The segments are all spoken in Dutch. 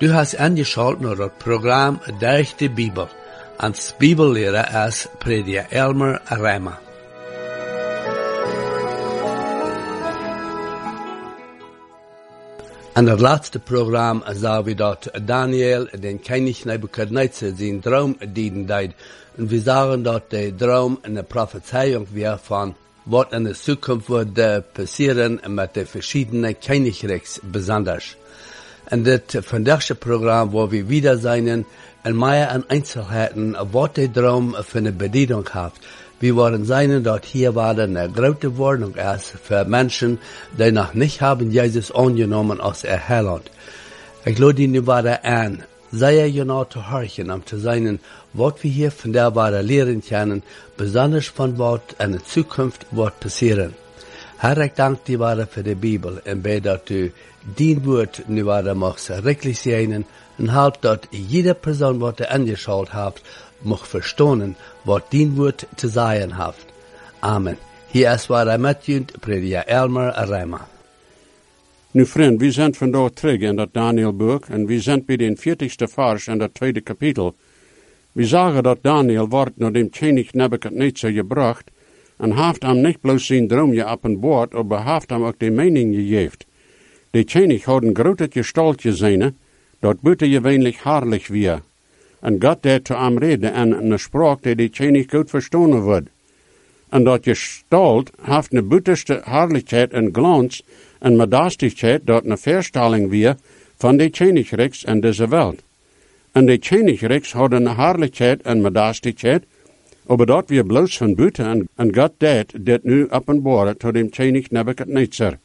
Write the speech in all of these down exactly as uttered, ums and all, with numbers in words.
Du hast angeschaut naar het programma Durch de Bibel. Als Bibellehrer is prediker Elmer Reimer. In het laatste programma zagen we dat Daniel, den König Nebukadnezar, zijn droom dienen deed. En we zagen dat de droom een prophezeiung weer van wat in de toekomst wordt passeren met de verschillende koninkrijks besonders. In dit vandaagse programma waar we wieder zijn en meer aan Einzelheiten wat de droom voor een bediening heeft. We worden zijn dat hier waar een grote warning is voor mensen die nog niet hebben Jezus aangenomen als er Heiland. Ik laat die nu weer aan. Zij je nou te horchen om te zijn wat we hier vandaag waren leren kunnen, besonders van wat in de toekomst wordt passeren. Herr, ik dank die waren voor de Bibel en bij dat u die woord nu waren mag reklich zijn en help dat jede persoon wat er angeschaut heeft, mag verstaan wat die woord te zeggen heeft. Amen. Hier is waar met u, prediker Elmer Reimer. Nu vriend, we zijn vandaag terug in dat Danielboek en we zijn bij de veertigste vers in dat tweede kapitel. We zagen dat Daniel wordt naar dem König Nebukadnezar gebracht en heeft hem niet bloos zijn droomje op een boord, maar heeft hem ook de mening gegeven. De König had een grote gestalt gezien, dat buiten gewöhnlich haarlich weer. En God deed te hem reden en een spraak die de König goed verstaan wordt. En dat gestalt heeft een buitenste haarlijkheid en glans en majesteit dat een verstelling weer van de Königrijks en deze wereld. En de Königrijks hadden een haarlijkheid en majesteit, maar dat weer bloos van buiten en, en God deed dit nu openbaren tot dem König Nebukadnezar.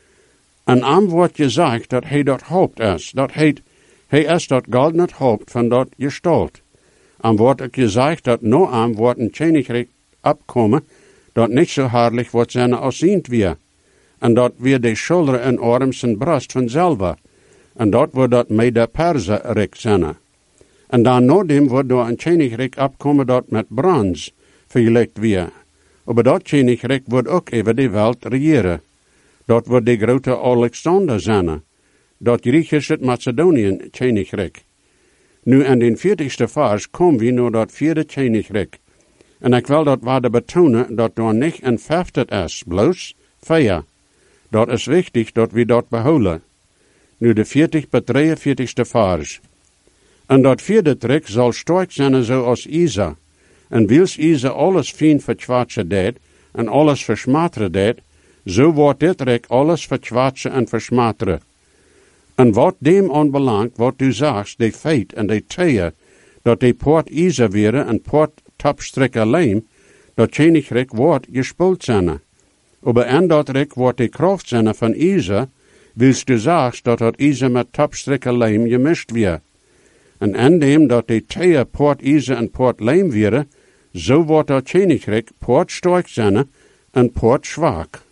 En aan wordt gezegd dat hij dat hoopt is, dat hij, hij is dat God niet hoopt van dat gestalt. En wordt ook gezegd dat no aan wordt een Königreich opkomen, dat niet zo haarlijk wordt zijn als ziend weer. En dat weer de schulder en arm zijn brust vanzelf. En dat wordt dat met de Perserrijk zijn. En dan nadem wordt door een Königreich opkomen dat met brons vergelijkt weer. Maar dat Königreich wordt ook over de wereld regeren. Dat wordt de grote Alexander zijn. Dat Griek is het Macedoniën Königreich. Nu in den veertigste vers komen we naar dat vierde Königreich. En ik wil dat waarde betonen dat er niet een vijfde is, bloos vier. Dat is wichtig dat we dat behouden. Nu de veertig bij drieënveertigste vers. En dat vierde trek zal sterk zijn zoals Isa. En wils Isa alles fijn verkwatsen deed en alles versmateren deed, zo wordt dit rek alles verkwatsen en versmateren. En wat dem aanbelangt, wat du zagst, de feit en de tweeën, dat de poort Isa weer en poort tapstrikken leem, dat Königreich wordt gespoeld zijn. Aber en dat rek wordt de kracht zijn van Isa, wils du zagst dat dat Isa met tapstrikken leem gemischt weer. En en dem dat de tweeën poort Isa en poort leem weer, zo wordt dat Königreich poort sterk zijn en poort zwak.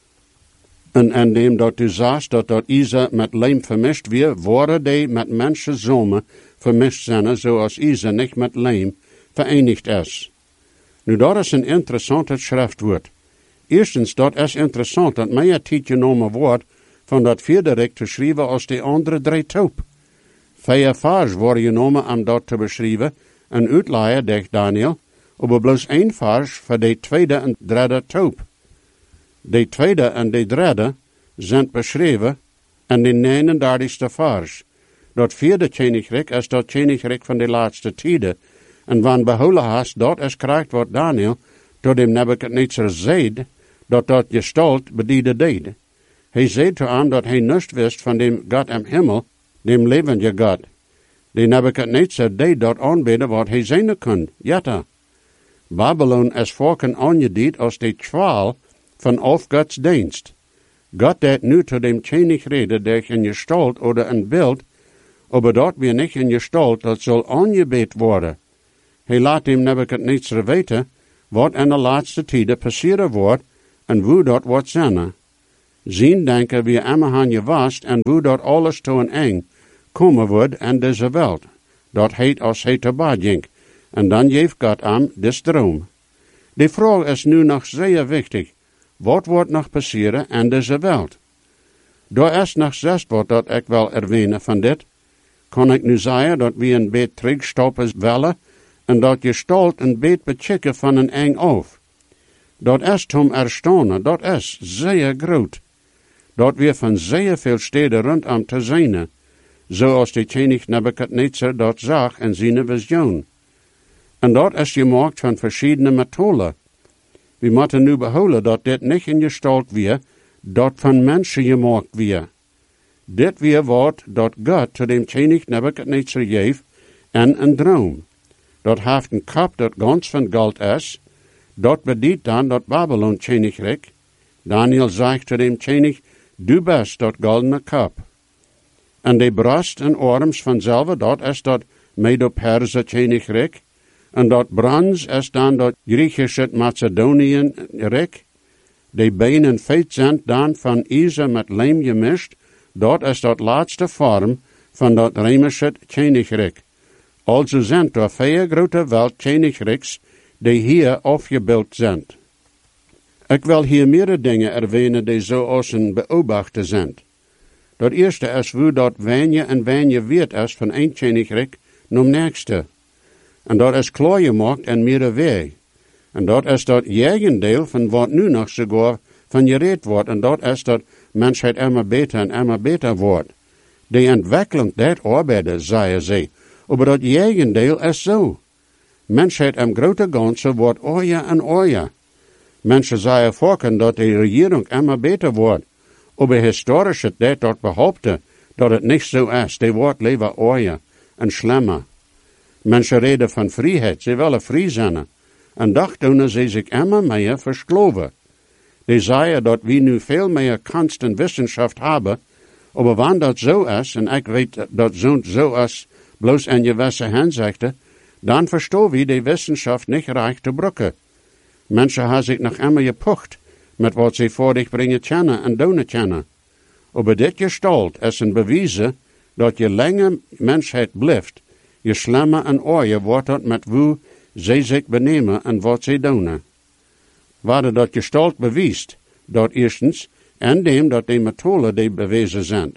En en dem dat du zagst dat dat Isa met leem vermischt weer, worden die met mensen zomen vermischt zijn, zoals Isa niet met leem verenigd is. Nu, dat is een interessant schriftwoord. Eerstens, dat is interessant dat meer tijd genomen wordt van dat vierde rek te schrijven als de andere drie toop. Vier vers worden genomen om dat te beschrijven en uitleiden, dacht Daniel, maar bloos één vers voor de tweede en derde toop. De tweede en de derde zijn beschreven in de negenendertigste vers. Dat vierde Königreich is dat Königreich van de laatste tijden. En wanneer behouden hast, dat is krijgt wat Daniel tot dem Nebukadnezar zeid, dat dat gestalt bediende deed. Hij zei te hem dat hij niets wist van dem God im Himmel, dem levende God. De Nebukadnezar deed dat aanbidden wat hij zijn kon, jetta. Babylon is volken aangediend als de kwaal van of Gods dienst. God deed nu tot dem König reden durch een gestalt oder een beeld, aber dat weer niet een gestalt dat zal aangebed worden. Hij laat hem Nebukadnezar weten wat in de laatste tijden passeren wordt en hoe dat wordt zijn. Zien denken we immerhan gewast en hoe dat alles to een eng komen wordt in deze wereld. Dat heet als hij te bad ging. En dan geeft God hem des droom. De vraag is nu nog zeer wichtig. Wat wordt nog passeren in deze wereld? Daar is nog zes wat dat ik wil erwähnen van dit. kan ik nu zeggen dat we een beet terugstoppen willen en dat je stolt een beet bechikken van een eng af. Dat is om erstaunen, dat is zeer groot. Dat we van zeer veel steden rondom te zijn, zoals de koning Nebukadnezar dat zag in zijn visioen. En dat is gemaakt van verschillende metalen. We moeten nu behouden dat dit niet in gestalt weer, dat van mensen gemaakt weer. Dit weer wordt dat God te dem koning Nebukadnezar geeft en een droom. Dat heeft een kap dat gans van goud is, dat bedient dan dat Babylon koninkrijk. Daniel zegt te dem koning, du bist dat goldene kap. En de brast en arms vanzelf, dat is dat Medo-Perse koninkrijk. En dat brons is dan dat Griechische Macedoniën rijk. De benen feit zijn dan van ijzer met lijm gemischt. Dat is dat laatste vorm van dat Römische koninkrijk. Also zijn er vier grote weltkoninkrijks die hier afgebeeld zijn. Ik wil hier meerdere dingen erwähnen die zoals een beobachten zijn. Dat eerste is hoe dat wenje en wenje wird is van een koninkrijk naar nächste. En dat is klaar gemaakt in meerdere wegen. En dat is dat jegendeel van wat nu nog sogar van gereed wordt. En dat is dat mensheid immer beter en immer beter wordt. Die ontwikkeling dat arbeiden, zeggen ze. Maar dat jegendeel is zo. Mensheid im grote ganze wordt ooier en ooier. Mensen zeggen vorken dat de regering immer beter wordt. Maar historisch het dat dat behaupten dat het niet zo is. Die wordt liever ooier en schlimmer. Mensen reden van vrijheid, ze willen vrij zijn. En dat doen ze zich immer meer versloven. Die zeggen dat we nu veel meer kunst en wetenschap hebben, maar wanneer dat zo is, en ik weet dat zo'n zo is, bloos in gewisse henzichten, dan verstaan we die wetenschap niet recht te brukken. Mensen hebben zich nog immer gepocht met wat ze voor zich brengen kennen en doen kennen. Maar dit gestalt is een bewijs dat je langer mensheid blijft, je slimmer en ooier wordt dat met hoe zij zich benemen en wat zij doen. Waar dat gestalt bewijst, dat eerstens, en dem dat de methoden die bewezen zijn.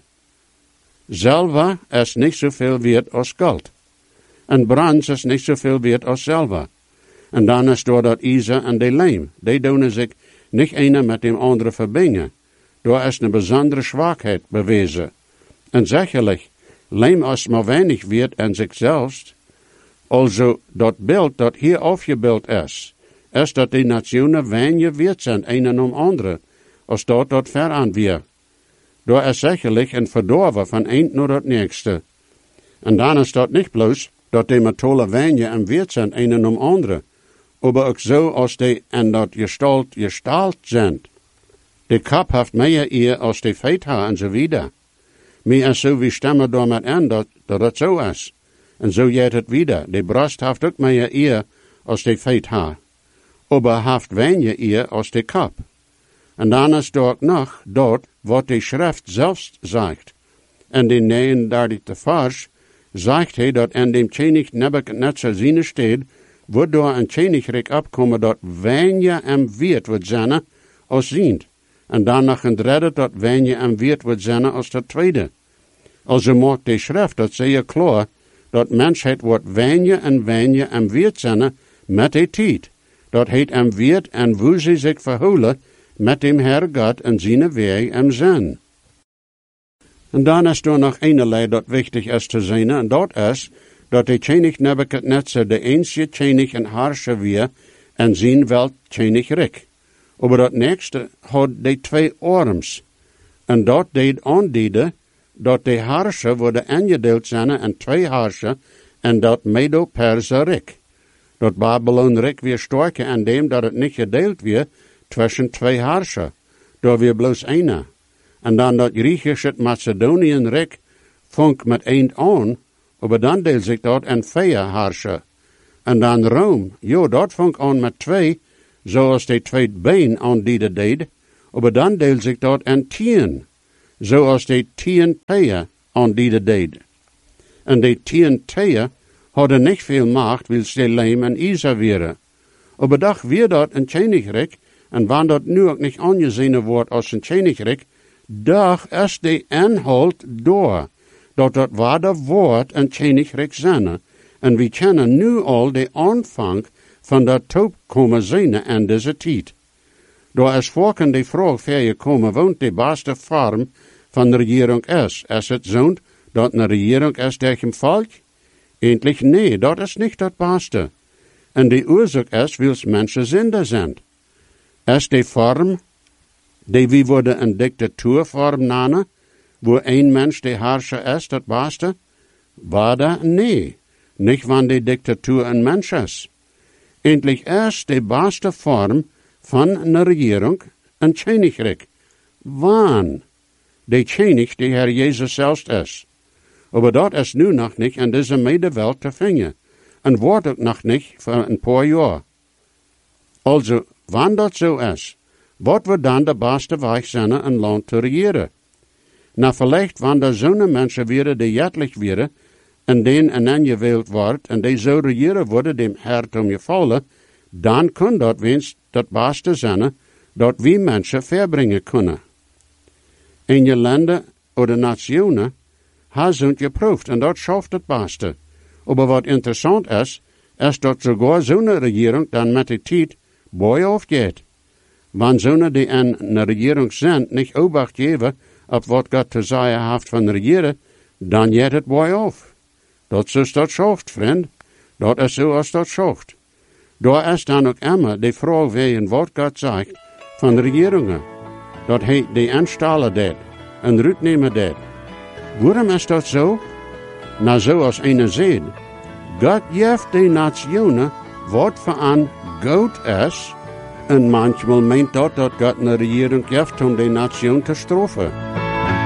Zilver is niet zoveel waard als goud. En brons is niet zoveel waard als zilver. En dan is door dat ijzer en de lijm, die doen zich niet ene met dem andere verbinden. Door is een bijzondere zwakheid bewezen. En zekerlijk, lijm is maar weinig waard in zichzelf. Also, dat beeld dat hier afgebeeld is, is dat de nationen weinig waard zijn, een om andere, als dat dat ver aan weer. Door is zekerlijk een verdorven van een naar het nächste. En dan is dat niet bloos dat de metalen weinig en waard zijn, een om andere, maar ook zo als die in dat gestalt gestalt zijn. De kap heeft meer eer als de feithaar en zo wieder. Meer is zo wie stemmen door met aan dat, dat het zo is. En zo gaat het wieder. De borst heeft ook meer eer als de feithaar. Maar heeft weinig eer als de kap. En dan is er ook nog dat wat de schrift zelfs zegt. En de negenendertigste vers zegt hij dat in dem koning Nebukadnezar zijn steed wordt door een koninkrijk opkomen dat weinig en weert wordt zijn als ziend. En dan nog een derde dat weinig en weert wordt zijn als dat tweede. Also maakt de schrift dat zeer klaar dat mensheid wordt weinig en weinig en weert zijn met de tijd. Dat heet en weert en hoe ze zich verhouden met dem Herr God en zijn weg en zijn. En dan is er nog een leid dat wichtig is te zijn, en dat is dat de koning Nebukadnezar de enige koning en harscher weer en zijn wel koninkrijk. Maar dat nächste had de twee arms. En dat deed aanduiden dat de harscher worden ingedeeld zijn in twee harscher en dat Medo-Perse rijk. Dat Babylon rijk weer sterker en dem dat het niet gedeeld weer tussen twee harscher. Door weer bloos ene. En dan dat Griechische Macedoniën rijk vonk met één aan, maar dan deelt zich dat in vier harscher. En dan Rome, jo, dat vonk aan met twee, zoals de twee been aan die deed, maar dan deelt zich dat in tien, zoals de tien teien aan die deed. En de tien teien hadden niet veel macht, wil ze lijm en ijzer weren. Maar dag weer dat een koninkrijk, en wanneer dat nu ook niet aangezien wordt als een koninkrijk, dag is de inhoud door. dat dat ware woord een Königreich zijn. En we kennen nu al de aanvang van dat toekomen zijn en deze tijd. Door is volken de vraag voor je komen woont de beste vorm van de regering is. Is het zo dat een regering is tegen het volk? Eindelijk nee, dat is niet het beste. En de oorzaak is, wils mensen zinder zijn. Is de vorm, die we worden een dictatuurvorm namen, wo een mens de herrscher is, dat beste? Waarde? Nee, niet wanneer de dictatuur een mens is. Eindelijk is de beste vorm van een regering een Königreich. Waan? De König die Herr Jezus zelfs is. Maar dat is nu nog niet in deze medewelt te vinden. En wordt ook nog niet voor een paar jaar. Also, wanneer dat zo is, wat wordt dan de beste weg zijn een land te regeren? Nou, vielleicht wanneer zo'n mensen weer die jettelijk weer, en den en aangewählt wordt, en die zo regeren worden dem Herr je vallen, dan kan dat wens dat beste zijn, dat we mensen verbrengen kunnen. In je landen of nationen, ha sind geproefd, en dat schafft het beste. Maar wat interessant is, is dat sogar zo'n regering dan met de tijd boy aufgeht. Wanneer zo'n die in een regering zijn niet obacht geven op wat God te zeggen heeft van regeren, dan jet het boy auf. Dat is dat schafft, vriend. Dat is zo als dat schafft. Daar is dan ook immer de vraag wegen wat God zegt van regeringen. Dat hij de installen deed, en uitnemen deed. Waarom is dat zo? Nou, zoals een zegt, God geeft de nationen wat voor aan goed is, en manchmal meent dat dat God een regering geeft om de nation te straffen.